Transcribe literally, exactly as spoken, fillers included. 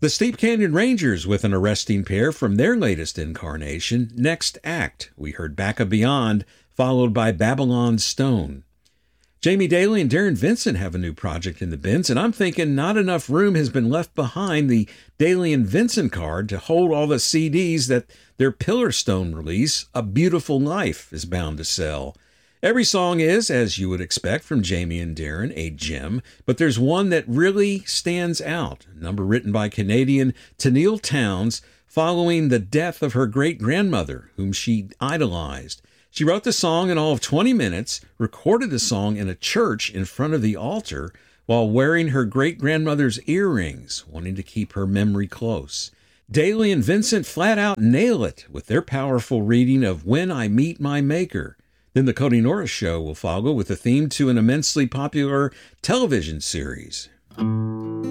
The Steep Canyon Rangers with an arresting pair from their latest incarnation, Next Act. We heard Back of Beyond, followed by Babylon Stone. Jamie Daly and Darren Vincent have a new project in the bins, and I'm thinking not enough room has been left behind the Daly and Vincent card to hold all the C Ds that their Pillar Stone release, A Beautiful Life, is bound to sell. Every song is, as you would expect from Jamie and Darren, a gem, but there's one that really stands out, a number written by Canadian Tennille Townes following the death of her great-grandmother, whom she idolized. She wrote the song in all of twenty minutes, recorded the song in a church in front of the altar while wearing her great-grandmother's earrings, wanting to keep her memory close. Daly and Vincent flat out nail it with their powerful reading of When I Meet My Maker. Then the Cody Norris Show will follow with a theme to an immensely popular television series.